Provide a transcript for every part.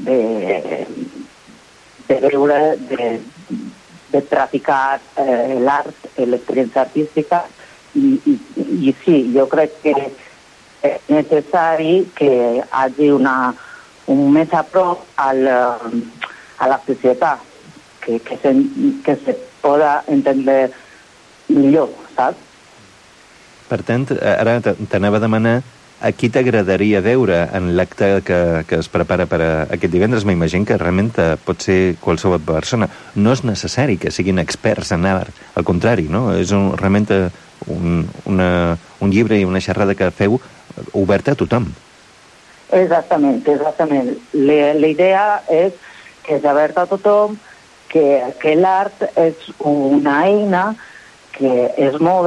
veure, de traficar l'art, l'experiència artística, i sí, jo crec que és necessari que hi hagi un més a prop a la societat, que se poda entendre millor, saps? Per tant, ara t'anava a demanar a qui t'agradaria veure en l'acte que es prepara per aquest divendres. M'imagino que realment pot ser qualsevol persona. No és necessari que siguin experts en art, al contrari, no? És realment un llibre i una xerrada que feu oberta a tothom. Exactament. La idea és que és oberta a tothom, que l'art és una eina que es mou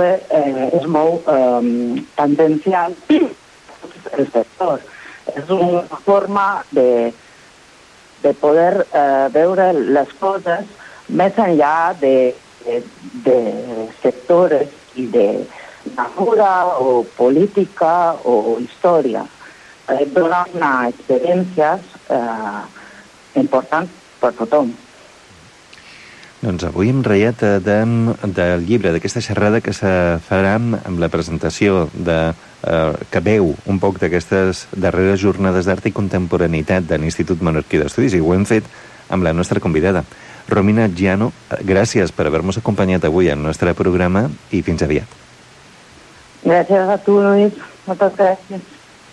tendencial els sectors. És una forma de poder veure les coses més enllà de sectors i de natura o política o història. Dona una experiència important per tothom. Doncs avui hem reiat del llibre, d'aquesta xerrada que se farà amb la presentació que veu un poc d'aquestes darreres jornades d'art i contemporaneïtat de l'Institut Menorquí d'Estudis, i ho hem fet amb la nostra convidada, Romina Giano. Gràcies per haver-nos acompanyat avui al nostre programa i fins aviat. Gràcies a tu, Luis. Moltes gràcies.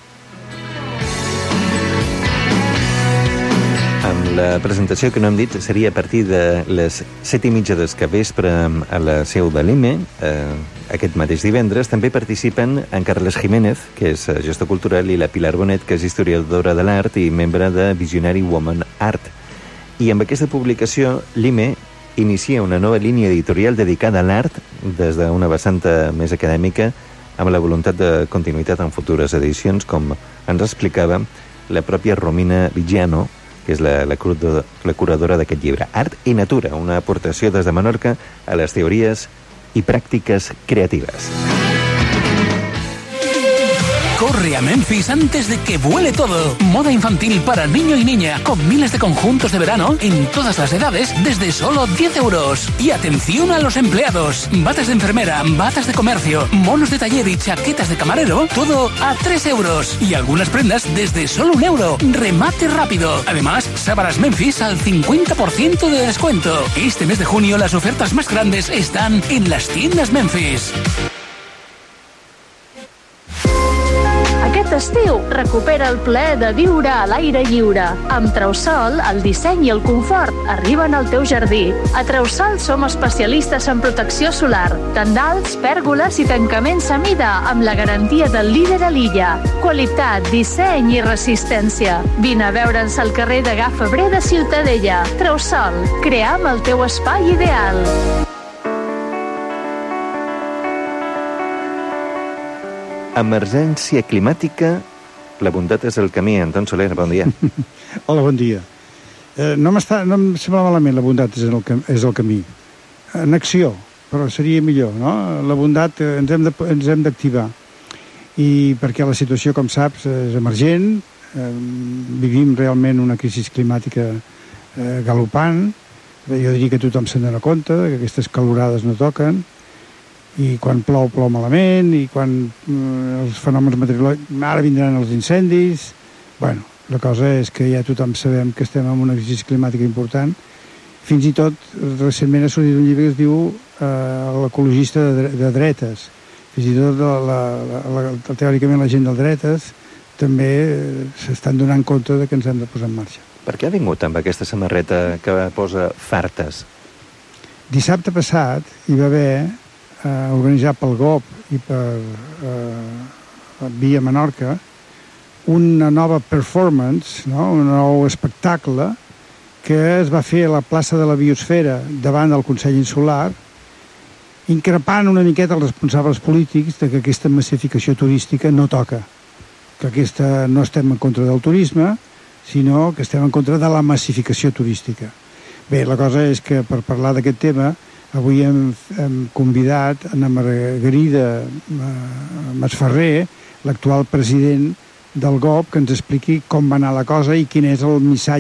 Amb la presentació que no hem dit seria a partir de les 7:30 del capvespre a la seu de l'IME, aquest mateix divendres. També participen en Carles Jiménez, que és gestor cultural, i la Pilar Bonet, que és historiadora de l'art i membre de Visionary Woman Art. I amb aquesta publicació, l'IME inicia una nova línia editorial dedicada a l'art des d'una vessant més acadèmica, amb la voluntat de continuïtat en futures edicions, com ens explicava la pròpia Romina Giano, que és la curadora d'aquest llibre. Art i natura, una aportació des de Menorca a les teories i pràctiques creatives. Corre a Memphis antes de que vuele todo. Moda infantil para niño y niña, con miles de conjuntos de verano en todas las edades desde solo 10 euros. Y atención a los empleados. Batas de enfermera, batas de comercio, monos de taller y chaquetas de camarero, todo a 3 euros. Y algunas prendas desde solo 1 euro. Remate rápido. Además, sábanas Memphis al 50% de descuento. Este mes de junio las ofertas más grandes están en las tiendas Memphis. Aquest estiu recupera el plaer de viure a l'aire lliure. Amb Trausol, el disseny i el confort arriben al teu jardí. A Trausol som especialistes en protecció solar, tendals, pèrgoles i tancaments a mida amb la garantia del líder a l'illa. Qualitat, disseny i resistència. Vine a veure'ns al carrer de Gafebrer de Ciutadella. Trausol, cream el teu espai ideal. Emergència climàtica, la bondat és el camí. Anton Soler, bon dia. Hola, bon dia. No em sembla malament la bondat és el camí. En acció, però seria millor, no? La bondat ens hem d'activar. I perquè la situació, com saps, és emergent, vivim realment una crisi climàtica galopant. Jo diria que tothom se'n dona compte, que aquestes calorades no toquen, i quan plou malament, i quan els fenòmens meteorològics, ara vindran els incendis. Bueno, la cosa és que ja tothom sabem que estem en una crisi climàtica important. Fins i tot, recentment ha sortit un llibre que es diu L'ecologista de dretes. Fins i tot, teòricament, la gent de dretes també s'estan donant compte que ens hem de posar en marxa. Per què ha vingut amb aquesta samarreta que posa fartes? Dissabte passat hi va haver, organitzat pel GOP i per Via Menorca, una nova performance, no? Un nou espectacle que es va fer a la plaça de la Biosfera davant del Consell Insular, increpant una miqueta els responsables polítics de que aquesta massificació turística no toca, que no estem en contra del turisme, sinó que estem en contra de la massificació turística. Bé, la cosa és que per parlar d'aquest tema avui hem convidat a Margarida Masferrer, l'actual president del GOP, que ens expliqui com va anar la cosa i quin és el missatge